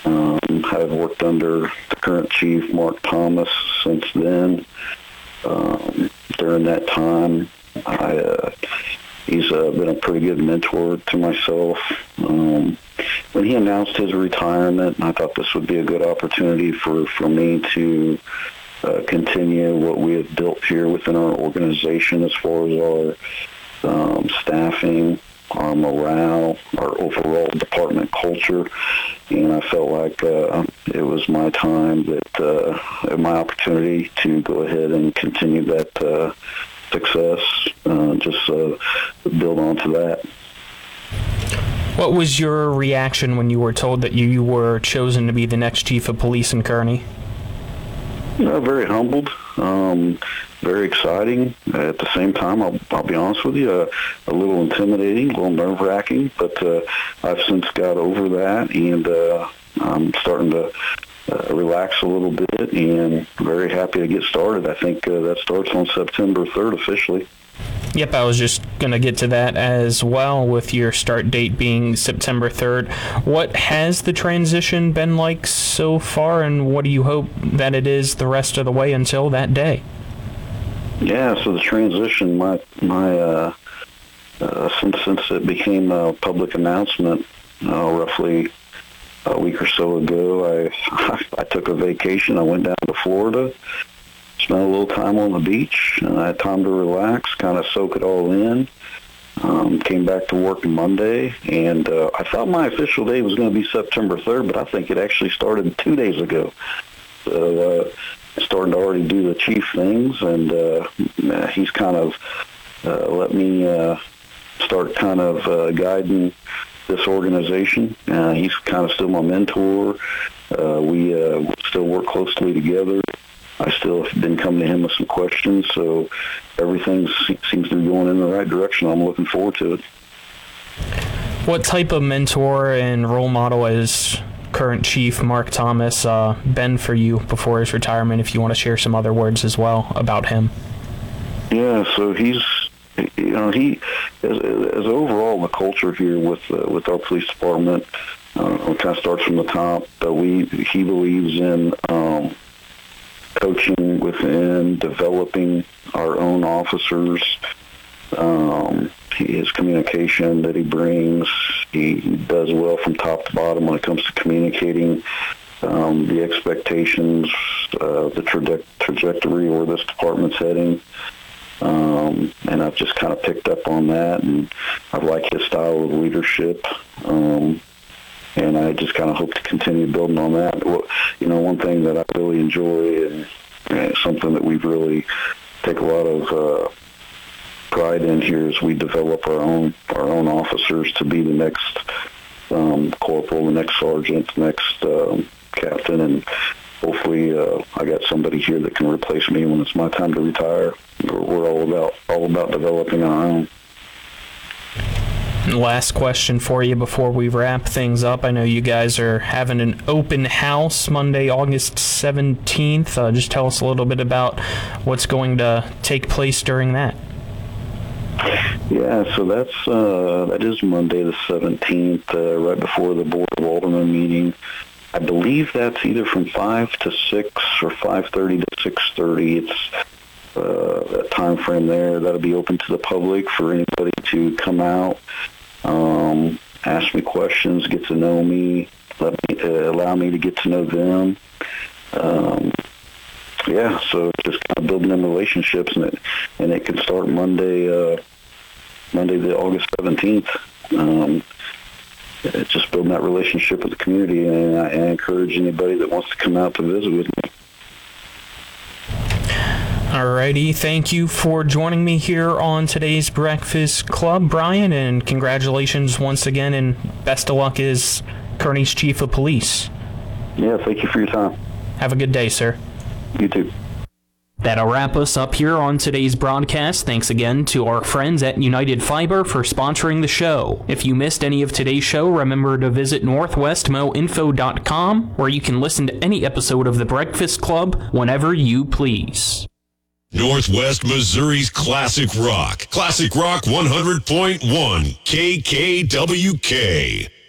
I've worked under the current chief, Mark Thomas, since then. During that time, he's been a pretty good mentor to myself. When he announced his retirement, I thought this would be a good opportunity for me to continue what we have built here within our organization as far as our staffing, our morale, our overall department culture. And I felt like it was my time, my opportunity to go ahead and continue that success, just build on to that. What was your reaction when you were told that you were chosen to be the next chief of police in Kearney? Very humbled, very exciting. At the same time, I'll be honest with you, a little intimidating, a little nerve-wracking, but I've since got over that, and I'm starting to relax a little bit, and very happy to get started. I think that starts on September 3rd officially. Yep, I was just going to get to that as well, with your start date being September 3rd. What has the transition been like so far, and what do you hope that it is the rest of the way until that day? Yeah, so the transition, since it became a public announcement roughly a week or so ago, I took a vacation. I went down to Florida, spent a little time on the beach, and I had time to relax, kind of soak it all in. Came back to work Monday, and I thought my official day was going to be September 3rd, but I think it actually started 2 days ago. So starting to already do the chief things, and he's kind of let me start kind of guiding this organization. He's kind of still my mentor. We still work closely together. I still have been coming to him with some questions, so everything seems to be going in the right direction. I'm looking forward to it. What type of mentor and role model has current chief Mark Thomas been for you before his retirement, if you want to share some other words as well about him? Yeah, so he's, he as overall the culture here with our police department, it kind of starts from the top, but he believes in coaching within, developing our own officers. His communication that he brings, he does well from top to bottom when it comes to communicating the expectations, the trajectory where this department's heading. And I've just kind of picked up on that, and I like his style of leadership. And I just kind of hope to continue building on that. One thing that I really enjoy, and something that we've really take a lot of pride in here, is we develop our own officers to be the next corporal, the next sergeant, the next captain, and hopefully I got somebody here that can replace me when it's my time to retire. We're all about developing our own. Last question for you before we wrap things up. I know you guys are having an open house Monday, August 17th. Just tell us a little bit about what's going to take place during that. Yeah, so that is Monday the 17th, right before the Board of Aldermen meeting. I believe that's either from 5 to 6 or 5:30 to 6:30. It's that time frame there. That'll be open to the public for anybody to come out, ask me questions, get to know me, allow me to get to know them. Yeah, so just kind of building them relationships, and it can start Monday the August 17th. It's just building that relationship with the community, and I encourage anybody that wants to come out to visit with me. Alrighty, thank you for joining me here on today's Breakfast Club, Brian, and congratulations once again, and best of luck as Kearney's Chief of Police. Yeah, thank you for your time. Have a good day, sir. You too. That'll wrap us up here on today's broadcast. Thanks again to our friends at United Fiber for sponsoring the show. If you missed any of today's show, remember to visit northwestmoinfo.com, where you can listen to any episode of The Breakfast Club whenever you please. Northwest Missouri's Classic Rock. Classic Rock 100.1 KKWK.